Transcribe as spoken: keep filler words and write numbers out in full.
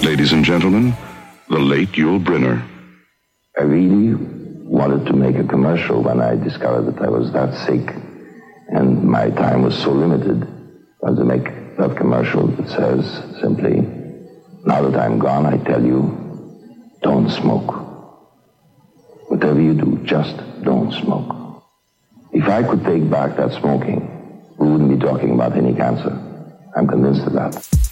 Ladies and gentlemen, the late Yul Brynner. I really wanted to make a commercial when I discovered that I was that sick and my time was so limited. I wanted to make that commercial that says simply, now that I'm gone, I tell you, don't smoke. Whatever you do, just don't smoke. If I could take back that smoking, we wouldn't be talking about any cancer. I'm convinced of that.